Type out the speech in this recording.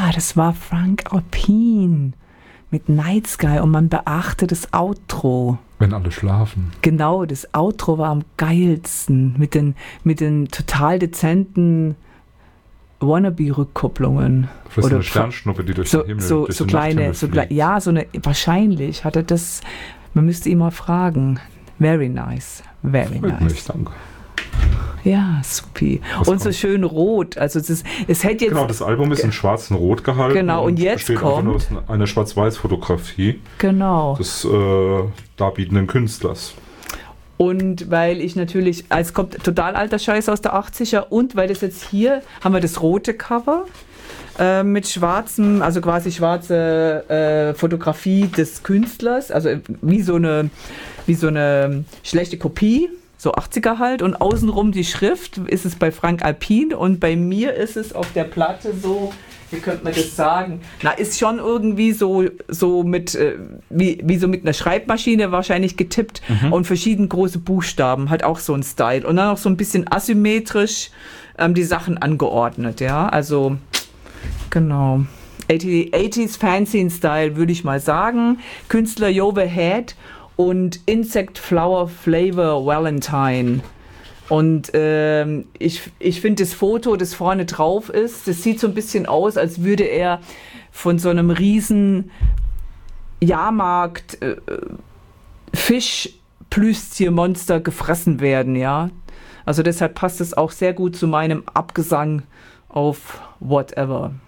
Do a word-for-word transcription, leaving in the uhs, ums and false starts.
Ja, das war Frank Alpine mit Night Sky und man beachte das Outro. Wenn alle schlafen. Genau, das Outro war am geilsten mit den, mit den total dezenten Wannabe-Rückkopplungen. Das ist eine Sternschnuppe, die durch so, den Himmel, so, durch so den kleine, so fliegt. ja, so eine, wahrscheinlich hat er das, man müsste ihn mal fragen. Very nice, very Freut nice. mich, danke. Ja, supi. Was Und so kommt? schön rot, also es, ist, es hätte jetzt... Genau, das Album ist in schwarz und rot gehalten. Genau, und jetzt besteht einfach nur kommt- aus einer Schwarz-Weiß-Fotografie Genau. des äh, darbietenden Künstlers. Und weil ich natürlich, es kommt total alter Scheiß aus der achtziger und weil das jetzt hier, haben wir das rote Cover äh, mit schwarzem, also quasi schwarze äh, Fotografie des Künstlers, also wie so eine, wie so eine schlechte Kopie, so achtziger halt, und außenrum die Schrift ist es bei Frank Alpine und bei mir ist es auf der Platte so, wie könnte man das sagen? Na, ist schon irgendwie so, so mit, äh, wie, wie so mit einer Schreibmaschine wahrscheinlich getippt Mhm. und verschieden große Buchstaben, halt auch so ein Style. Und dann auch so ein bisschen asymmetrisch ähm, die Sachen angeordnet, ja, also genau. achtziger Fanzine Style, würde ich mal sagen. Künstler Jove Head und Insect Flower Flavor Valentine. Und ähm, ich, ich finde das Foto, das vorne drauf ist, das sieht so ein bisschen aus, als würde er von so einem riesen Jahrmarkt äh, Fischplüschtiermonster gefressen werden, ja. Also deshalb passt es auch sehr gut zu meinem Abgesang auf Whatever.